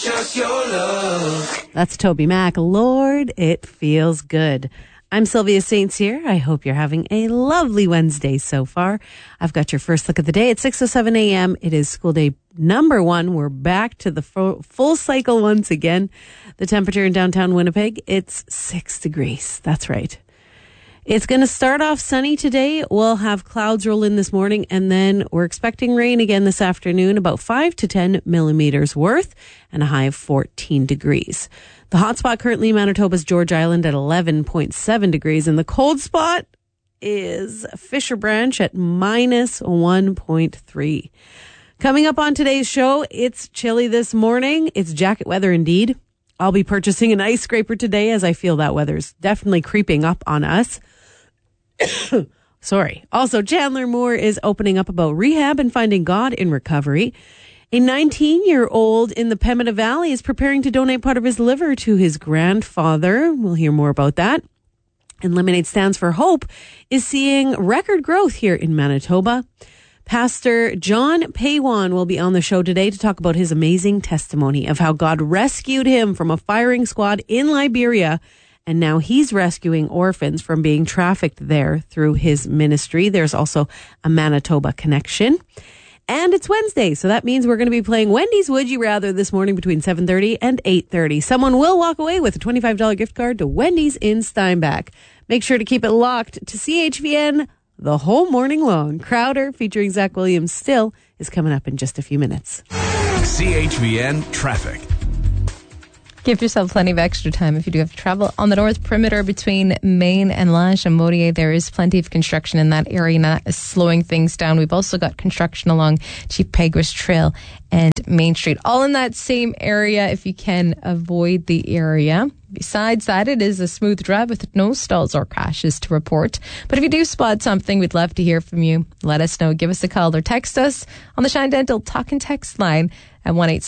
Precious your love. That's Toby Mac. Lord, it feels good. I'm Sylvia St. Cyr. I hope you're having a lovely Wednesday so far. I've got your first look at the day at 6:07 a.m. It is school day number 1. We're back to the full cycle once again. The temperature in downtown Winnipeg, it's 6 degrees. That's right. It's going to start off sunny today. We'll have clouds roll in this morning, and then we're expecting rain again this afternoon, about 5 to 10 millimeters worth, and a high of 14 degrees. The hot spot currently in Manitoba's George Island at 11.7 degrees, and the cold spot is Fisher Branch at minus 1.3. Coming up on today's show, it's chilly this morning. It's jacket weather indeed. I'll be purchasing an ice scraper today as I feel that weather's definitely creeping up on us. Sorry. Also, Chandler Moore is opening up about rehab and finding God in recovery. A 19-year-old in the Pembina Valley is preparing to donate part of his liver to his grandfather. We'll hear more about that. And Lemonade Stands for Hope is seeing record growth here in Manitoba. Pastor John Paywan will be on the show today to talk about his amazing testimony of how God rescued him from a firing squad in Liberia, and now he's rescuing orphans from being trafficked there through his ministry. There's also a Manitoba connection. And it's Wednesday, so that means we're going to be playing Wendy's Would You Rather this morning between 7:30 and 8:30. Someone will walk away with a $25 gift card to Wendy's in Steinbach. Make sure to keep it locked to CHVN the whole morning long. Crowder featuring Zach Williams still is coming up in just a few minutes. CHVN Traffic. Give yourself plenty of extra time if you do have to travel. On the north perimeter between Maine and La Chambaudière, there is plenty of construction in that area, and that is slowing things down. We've also got construction along Chief Peguis Trail and Main Street, all in that same area if you can avoid the area. Besides that, it is a smooth drive with no stalls or crashes to report. But if you do spot something, we'd love to hear from you. Let us know. Give us a call or text us on the Shine Dental Talk and Text line at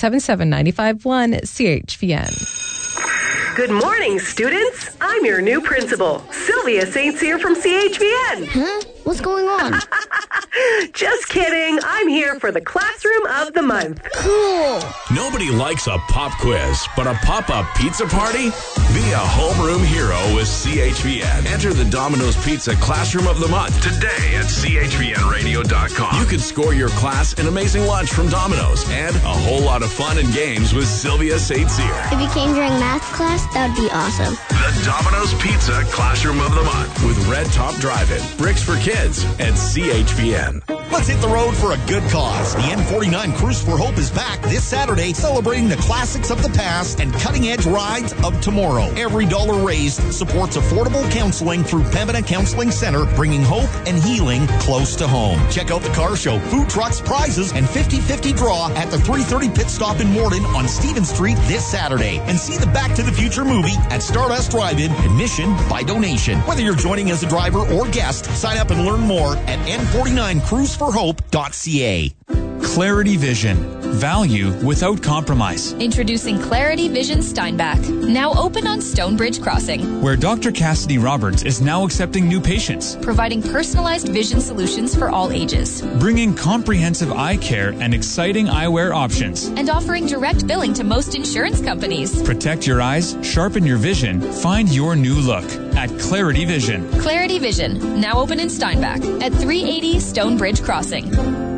1-877-951-CHVN. Good morning, students. I'm your new principal, Sylvia St. Cyr from CHVN. Huh? What's going on? Just kidding. I'm here for the Classroom of the Month. Cool. Nobody likes a pop quiz, but a pop-up pizza party? Be a homeroom hero with CHVN. Enter the Domino's Pizza Classroom of the Month today at CHVNradio.com. You could score your class an amazing lunch from Domino's and a whole lot of fun and games with Sylvia St. Cyr. If you came during math class, that would be awesome. The Domino's Pizza Classroom of the Month with Red Top Drive-In, Bricks for Kids, and CHVN. Let's hit the road for a good cause. The N49 Cruise for Hope is back this Saturday, celebrating the classics of the past and cutting-edge rides of tomorrow. Every dollar raised supports affordable counseling through Pembina Counseling Center, bringing hope and healing close to home. Check out the car show, food trucks, prizes, and 50-50 draw at the 330 Pit Stop in Morden on Stevens Street this Saturday. And see the Back to the Future movie at Stardust Drive-In, admission by donation. Whether you're joining as a driver or guest, sign up and learn more at N49cruiseforhope.ca. Clarity Vision. Value without compromise. Introducing Clarity Vision Steinbach. Now open on Stonebridge Crossing. Where Dr. Cassidy Roberts is now accepting new patients. Providing personalized vision solutions for all ages. Bringing comprehensive eye care and exciting eyewear options. And offering direct billing to most insurance companies. Protect your eyes, sharpen your vision, find your new look at Clarity Vision. Clarity Vision. Now open in Steinbach at 380 Stonebridge Crossing.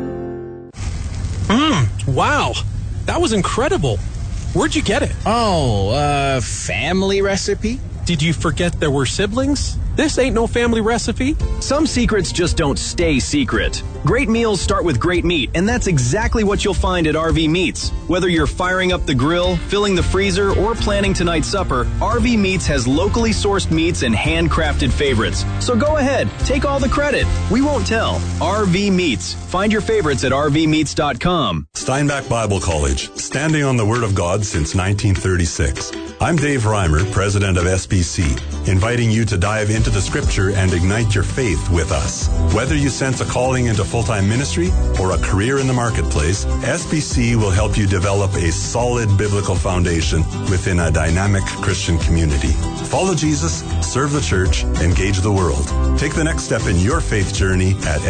Wow, that was incredible. Where'd you get it? Oh, family recipe? Did you forget there were siblings? This ain't no family recipe. Some secrets just don't stay secret. Great meals start with great meat, and that's exactly what you'll find at RV Meats. Whether you're firing up the grill, filling the freezer, or planning tonight's supper, RV Meats has locally sourced meats and handcrafted favorites. So go ahead, take all the credit. We won't tell. RV Meats. Find your favorites at rvmeats.com. Steinbach Bible College, standing on the Word of God since 1936. I'm Dave Reimer, president of SBC, inviting you to dive into the Scripture and ignite your faith with us. Whether you sense a calling into full-time ministry or a career in the marketplace, SBC will help you develop a solid biblical foundation within a dynamic Christian community. Follow Jesus, serve the church, engage the world. Take the next step in your faith journey at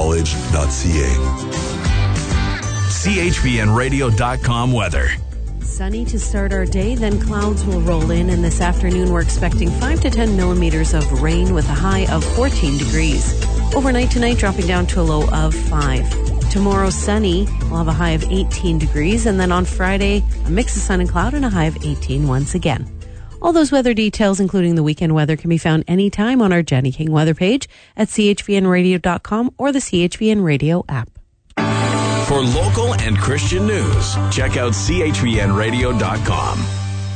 sbcollege.ca. CHVNradio.com weather. Sunny to start our day, then clouds will roll in, and this afternoon we're expecting 5 to 10 millimeters of rain with a high of 14 degrees. Overnight tonight, dropping down to a low of 5. Tomorrow, sunny, we'll have a high of 18 degrees, and then on Friday, a mix of sun and cloud and a high of 18 once again. All those weather details, including the weekend weather, can be found anytime on our Jenny King weather page at chvnradio.com or the CHVN Radio app. For local and Christian news, check out chvnradio.com.